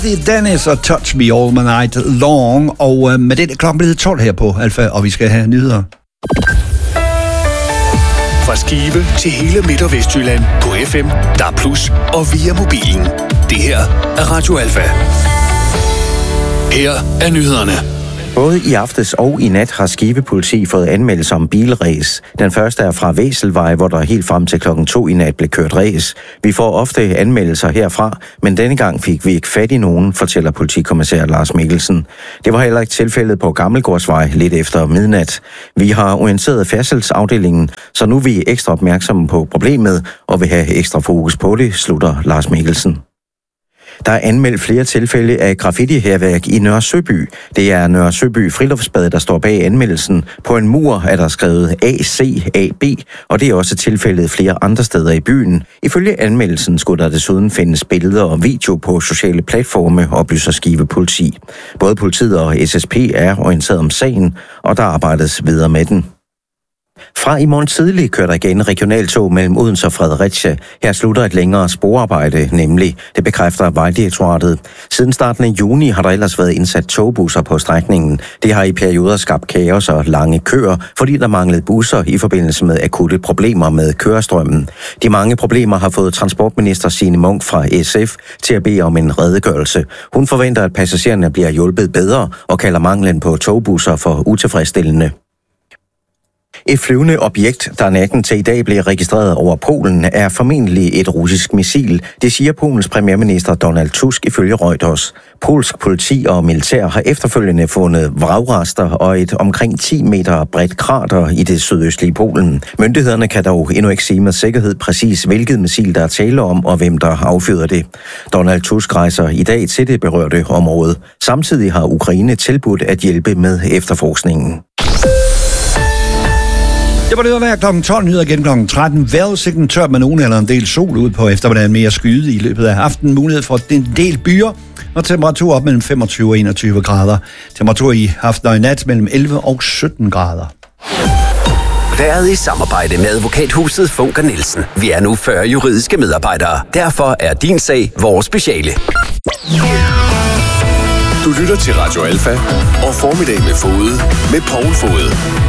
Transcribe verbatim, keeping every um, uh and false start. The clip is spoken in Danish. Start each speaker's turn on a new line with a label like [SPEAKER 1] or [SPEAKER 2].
[SPEAKER 1] Det er Dennis og Touch Me All Night Long, og øh, med det er klokken blevet tolv her på Alfa, og vi skal have nyheder.
[SPEAKER 2] Fra Skive til hele Midt- og Vestjylland på F M, D A B plus og via mobilen. Det her er Radio Alfa. Her er nyhederne.
[SPEAKER 3] Både i aftes og i nat har Skive politi fået anmeldelser om bilræs. Den første er fra Væselvej, hvor der helt frem til klokken to i nat blev kørt ræs. Vi får ofte anmeldelser herfra, men denne gang fik vi ikke fat i nogen, fortæller politikommissær Lars Mikkelsen. Det var heller ikke tilfældet på Gammelgårdsvej lidt efter midnat. Vi har orienteret færdselsafdelingen, så nu er vi ekstra opmærksomme på problemet og vil have ekstra fokus på det, slutter Lars Mikkelsen. Der er anmeldt flere tilfælde af graffiti-hærværk i Nørre Søby. Det er Nørre Søby Friluftsbad, der står bag anmeldelsen. På en mur er der skrevet A C A B, og det er også tilfældet flere andre steder i byen. Ifølge anmeldelsen skulle der desuden findes billeder og video på sociale platforme, oplyser Skive politi. Både politiet og S S P er orienteret om sagen, og der arbejdes videre med den. Fra i morgen tidlig kører der igen regionaltog mellem Odense og Fredericia. Her slutter et længere sporarbejde, nemlig. Det bekræfter Vejdirektoratet. Siden starten af juni har der ellers været indsat togbusser på strækningen. Det har i perioder skabt kaos og lange køer, fordi der manglede busser i forbindelse med akutte problemer med kørestrømmen. De mange problemer har fået transportminister Signe Munk fra S F til at bede om en redegørelse. Hun forventer, at passagererne bliver hjulpet bedre og kalder manglen på togbusser for utilfredsstillende. Et flyvende objekt, der natten til i dag blev registreret over Polen, er formentlig et russisk missil. Det siger Polens premierminister Donald Tusk ifølge Reuters. Polsk politi og militær har efterfølgende fundet vragrester og et omkring ti meter bredt krater i det sydøstlige Polen. Myndighederne kan dog endnu ikke sige med sikkerhed præcis, hvilket missil der er tale om og hvem der affyrer det. Donald Tusk rejser i dag til det berørte område. Samtidig har Ukraine tilbudt at hjælpe med efterforskningen.
[SPEAKER 1] Det var det, der var klokken tolv, nyheder igen klokken tretten. Vejrudsigten tørt med nogen eller en del sol ud på eftermiddagen, mere skyde i løbet af aftenen. Mulighed for en del byer og temperatur op mellem femogtyve og enogtyve grader. Temperatur i aften og i nat mellem elleve og sytten grader.
[SPEAKER 4] Været i samarbejde med advokathuset Funk og Nielsen. Vi er nu fyrre juridiske medarbejdere. Derfor er din sag vores speciale.
[SPEAKER 2] Du lytter til Radio Alfa og Formiddag med Fode med Poul Fode.